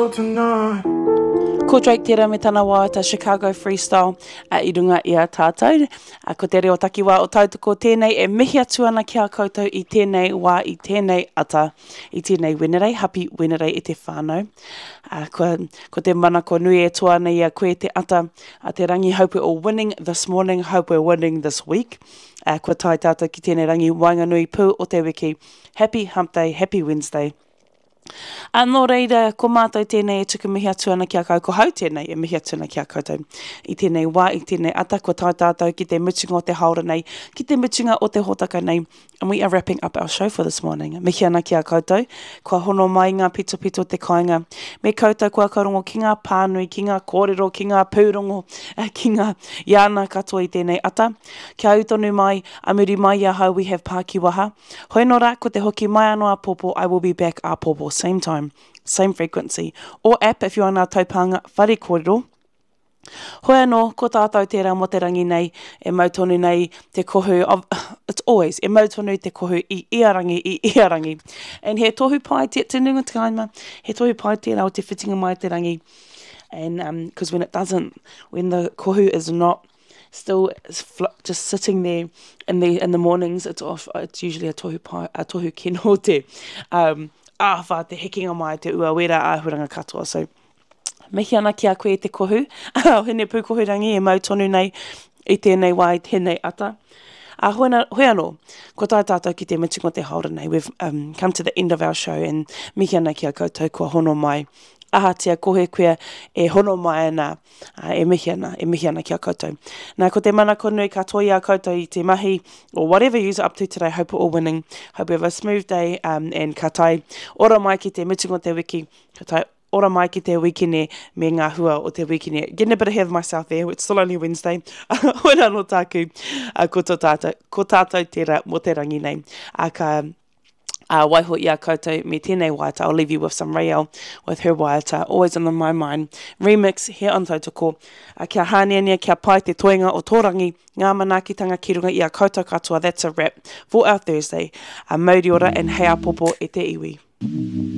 so tonight. Ko Drake tērā me tana wā ta Chicago Freestyle I runga i a tātou. Ko te reo takiwā o tautoko tēnei e mihi atu ana ki a koutou I tēnei wā I tēnei ata I tēnei wenerei, happy wenerei I te whānau. Ko te mana ko nui e toa nei a koe te ata a te rangi, hope we're all winning this morning, hope we're winning this week. Ko tai tātou ki tēnei rangi wainganui pū o te wiki. Happy Hump Day, Happy Wednesday. Nō reira, ko mātou tēnei e tuku mihi atu ana ki a kau, ko hau tēnei e mihi atu ana ki a koutou. I tēnei wā, I tēnei ata, ko tai tātou ki te mutunga o te haora nei, ki te mutunga o te hōtaka nei. And we are wrapping up our show for this morning. Mihi ana ki a koutou, kua hono mai ngā pito pito te kāinga. Me koutou kua kaurongo ki ngā pānui, ki ngā kōrero, ki ngā pūrongo, ki ngā iana katoa I tēnei ata. Kia utonu mai, amuri mai ia hau, we have Pāki Waha. Hoi nō rā, ko te hoki mai anō a pōpō, I will be back a pōpō. Same time, same frequency. Or app if you are nā taupanga whare kōrero. Hoi anō, ko tātou tērā mo te rangi nei, e mautonu nei te kohu of, it's always, e mautonu te kohu I iarangi. And he tohu pai te nunga te kaima, he tohu pai tērā o te whitinga mai te rangi. And because when it doesn't, when the kohu is not still just sitting there in the mornings, it's off. It's usually a tohu kino te wha te hekinga mai te ua wera āhuranga katoa. So mihi ana ki a koe te kohu. Hene pū kohurangi e mautonu nei I tēnei wā I tēnei ata. Hoi anō, ko tai tātou ki te mutunga o te haora nei. We've come to the end of our show and mihi ana ki a koutou kua hono mai. Ahatia kohe koe e hono mai ana, e mihi ana ki a koutou. Nā ko te mana konui katoa I a koutou I te mahi, or whatever you're up to today, hope we're all winning. Hope we have a smooth day, and ka tai ora mai ki te mutunga o te wiki, ka tai ora mai ki te wikine me ngā hua o te wikine. Getting a bit ahead of myself there, it's still only Wednesday. Hoi anō tāku, ko tātou tērā mo te rangi nei. Waiho I a koutou me tēnei waiata. I'll leave you with some Rael with her waiata, always on my mind. Remix here on Tautoko. Kia hāneania, kia pai te toenga o tōrangi, ngā manaakitanga ki runga I a koutou katoa. That's a wrap for our Thursday. Mauri ora and hei a popo e te iwi.